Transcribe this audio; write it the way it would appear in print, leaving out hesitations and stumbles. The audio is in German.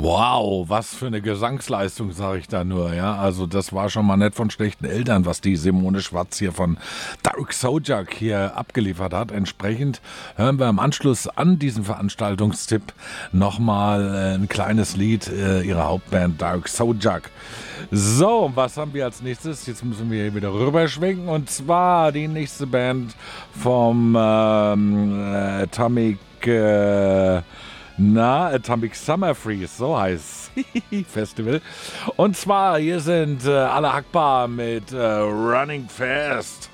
Wow, was für eine Gesangsleistung, sage ich da nur, ja. Also das war schon mal nicht von schlechten Eltern, was die Simone Schwarz hier von Dark Sojak hier abgeliefert hat. Entsprechend hören wir im Anschluss an diesen Veranstaltungstipp nochmal ein kleines Lied ihrer Hauptband Dark Sojak. So, was haben wir als nächstes? Jetzt müssen wir hier wieder rüberschwenken und zwar die nächste Band vom Atomic... Atomic Summer Freeze, so heißt Festival. Und zwar, hier sind alle Akbar mit Running Fast.